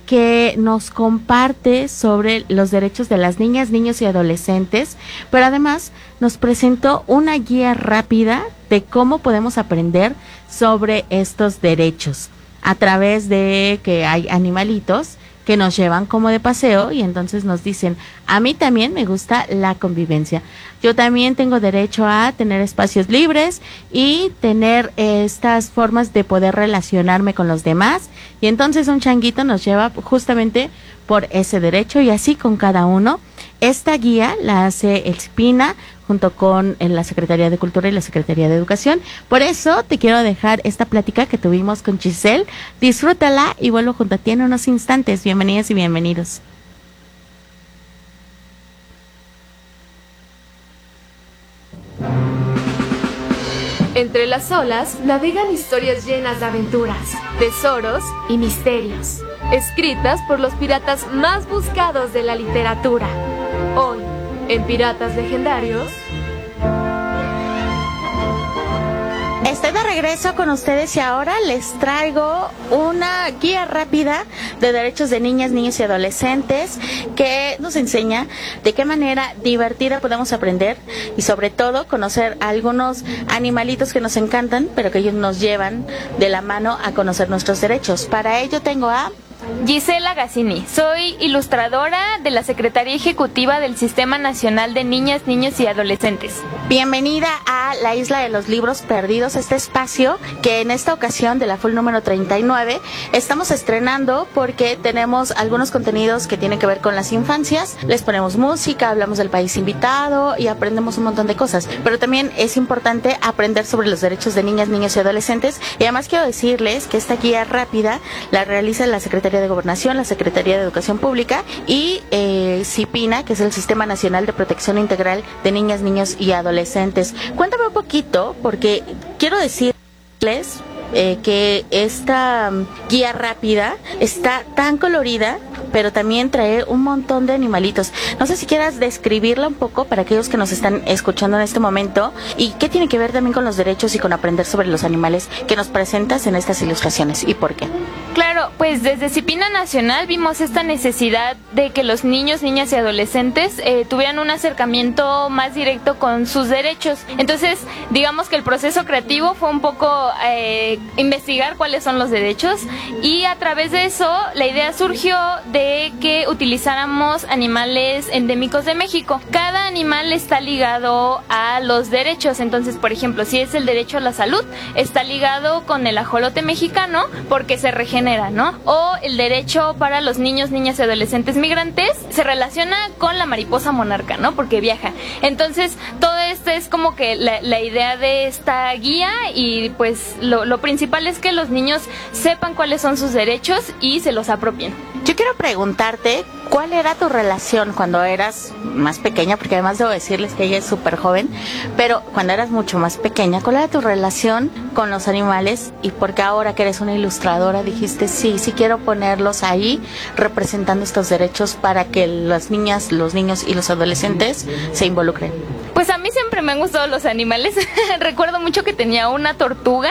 que nos comparte sobre los derechos de las niñas, niños y adolescentes, pero además nos presentó una guía rápida de cómo podemos aprender sobre estos derechos a través de que hay animalitos que nos llevan como de paseo y entonces nos dicen, a mí también me gusta la convivencia. Yo también tengo derecho a tener espacios libres y tener estas formas de poder relacionarme con los demás. Y entonces un changuito nos lleva justamente por ese derecho y así con cada uno. Esta guía la hace Espina junto con la Secretaría de Cultura y la Secretaría de Educación. Por eso te quiero dejar esta plática que tuvimos con Giselle. Disfrútala y vuelvo junto a ti en unos instantes. Bienvenidas y bienvenidos. Entre las olas navegan historias llenas de aventuras, tesoros y misterios, escritas por los piratas más buscados de la literatura. Hoy, en Piratas Legendarios... Estoy de regreso con ustedes y ahora les traigo una guía rápida de derechos de niñas, niños y adolescentes que nos enseña de qué manera divertida podemos aprender y sobre todo conocer algunos animalitos que nos encantan, pero que ellos nos llevan de la mano a conocer nuestros derechos. Para ello tengo a... Gisela Gazzini, soy ilustradora de la Secretaría Ejecutiva del Sistema Nacional de Niñas, Niños y Adolescentes. Bienvenida a la Isla de los Libros Perdidos, este espacio que en esta ocasión de la FUL número 39 estamos estrenando porque tenemos algunos contenidos que tienen que ver con las infancias, les ponemos música, hablamos del país invitado y aprendemos un montón de cosas, pero también es importante aprender sobre los derechos de niñas, niños y adolescentes y además quiero decirles que esta guía rápida la realiza la Secretaría de Gobernación, la Secretaría de Educación Pública y CIPINA, que es el Sistema Nacional de Protección Integral de Niñas, Niños y Adolescentes. Cuéntame un poquito, porque quiero decirles que esta guía rápida está tan colorida, pero también trae un montón de animalitos. No sé si quieras describirla un poco para aquellos que nos están escuchando en este momento y qué tiene que ver también con los derechos y con aprender sobre los animales que nos presentas en estas ilustraciones y por qué. Claro, pues desde CIPINA Nacional vimos esta necesidad de que los niños, niñas y adolescentes tuvieran un acercamiento más directo con sus derechos. Entonces, digamos que el proceso creativo fue un poco investigar cuáles son los derechos y a través de eso la idea surgió de que utilizáramos animales endémicos de México. Cada animal está ligado a los derechos. Entonces, por ejemplo, si es el derecho a la salud, está ligado con el ajolote mexicano porque se regenera, ¿no? O el derecho para los niños, niñas y adolescentes migrantes se relaciona con la mariposa monarca, ¿no? Porque viaja. Entonces, todo esto es como que la idea de esta guía y pues lo principal es que los niños sepan cuáles son sus derechos y se los apropien. Yo quiero preguntarte, ¿cuál era tu relación cuando eras más pequeña? Porque además debo decirles que ella es súper joven, pero cuando eras mucho más pequeña, ¿cuál era tu relación con los animales? Y porque ahora que eres una ilustradora dijiste, sí quiero ponerlos ahí representando estos derechos para que las niñas, los niños y los adolescentes se involucren. Pues a mí siempre me han gustado los animales. Recuerdo mucho que tenía una tortuga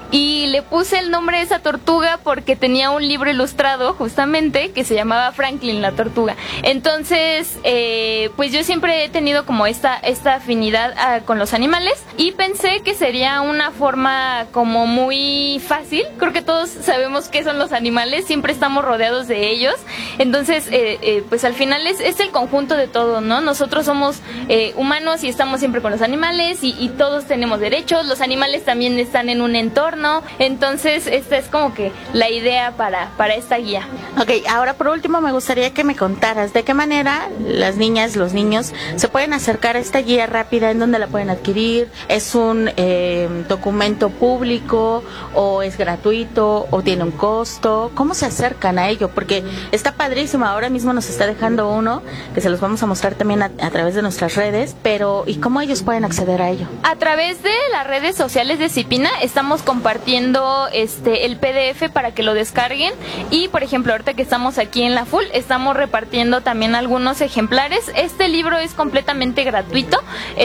y le puse el nombre de esa tortuga porque tenía un libro ilustrado justamente que se llamaba Franklin la tortuga. Entonces, pues yo siempre he tenido como esta afinidad con los animales y pensé que sería una forma como muy fácil. Creo que todos sabemos qué son los animales, siempre estamos rodeados de ellos. Entonces, pues al final es el conjunto de todo, ¿no? Nosotros somos humanos y estamos siempre con los animales y todos tenemos derechos. Los animales también están en un entorno. Entonces, esta es como que la idea para esta guía. Ok, ahora por último me gustaría que me contaras de qué manera las niñas, los niños se pueden acercar a esta guía rápida, en dónde la pueden adquirir, es un documento público o es gratuito o tiene un costo, ¿cómo se acercan a ello? Porque está padrísimo, ahora mismo nos está dejando uno que se los vamos a mostrar también a través de nuestras redes, pero ¿y cómo ellos pueden acceder a ello? A través de las redes sociales de CIPINA estamos compartiendo el PDF para que lo descarguen y por ejemplo ahorita que estamos aquí en la FUL estamos repartiendo también algunos ejemplares. Este libro es completamente gratuito,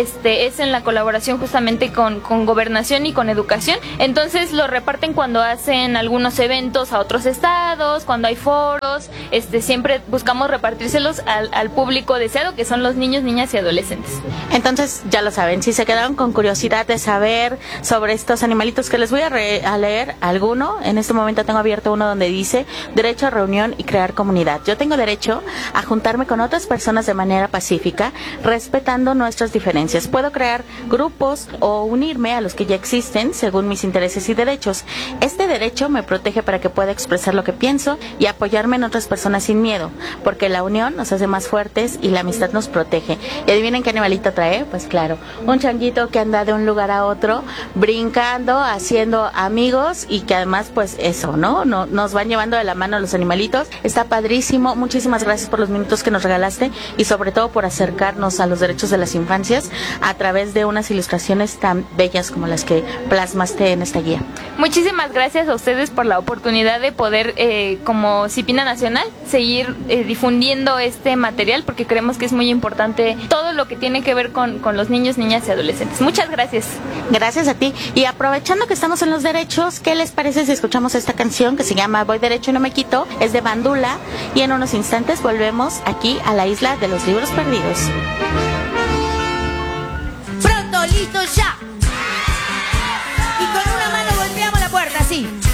es en la colaboración justamente con Gobernación y con Educación, entonces lo reparten cuando hacen algunos eventos a otros estados, cuando hay foros nosotros siempre buscamos repartírselos al público deseado, que son los niños, niñas y adolescentes. Entonces, ya lo saben, si se quedaron con curiosidad de saber sobre estos animalitos, que les voy a leer alguno. En este momento tengo abierto uno donde dice: derecho a reunión y crear comunidad. Yo tengo derecho a juntarme con otras personas de manera pacífica, respetando nuestras diferencias. Puedo crear grupos o unirme a los que ya existen según mis intereses y derechos. Este derecho me protege para que pueda expresar lo que pienso y apoyarme en otras personas sin miedo, porque la unión nos hace más fuertes y la amistad nos protege. ¿Y adivinen qué animalito trae? Pues claro, un changuito que anda de un lugar a otro, brincando, haciendo amigos, y que además, pues eso, ¿no? Nos van llevando de la mano los animalitos. Está padrísimo. Muchísimas gracias por los minutos que nos regalaste y sobre todo por acercarnos a los derechos de las infancias a través de unas ilustraciones tan bellas como las que plasmaste en esta guía. Muchísimas gracias a ustedes por la oportunidad de poder, como Cipina Nacional, seguir difundiendo este material, porque creemos que es muy importante todo lo que tiene que ver con los niños, niñas y adolescentes. Muchas gracias. Gracias a ti. Y aprovechando que estamos en los derechos, ¿qué les parece si escuchamos esta canción que se llama Voy Derecho y No Me Quito? Es de Bandula, y en unos instantes volvemos aquí a la isla de los libros perdidos. Pronto, listo, ya. Y con una mano golpeamos la puerta, así.